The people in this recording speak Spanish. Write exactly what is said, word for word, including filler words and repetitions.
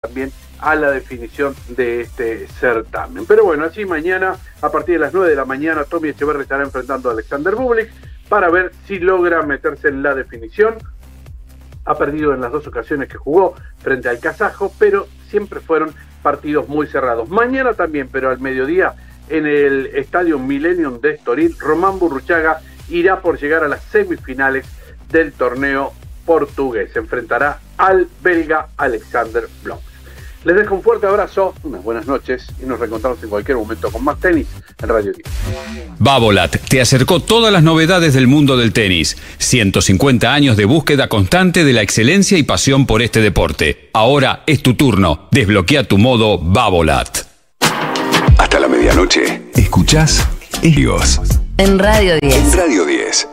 también a la definición de este certamen. Pero bueno, así mañana, a partir de las nueve de la mañana, Tommy Echeverri estará enfrentando a Alexander Bublik para ver si logra meterse en la definición. Ha perdido en las dos ocasiones que jugó frente al kazajo, pero siempre fueron partidos muy cerrados. Mañana también, pero al mediodía, en el Estadio Millennium de Estoril, Román Burruchaga irá por llegar a las semifinales del torneo portugués. Se enfrentará al belga Alexander Blom. Les dejo un fuerte abrazo, unas buenas noches y nos reencontramos en cualquier momento con más tenis en Radio diez. Babolat te acercó todas las novedades del mundo del tenis. ciento cincuenta años de búsqueda constante de la excelencia y pasión por este deporte. Ahora es tu turno. Desbloquea tu modo Babolat. Hasta la medianoche. Escuchás Helios. En Radio diez. En Radio diez.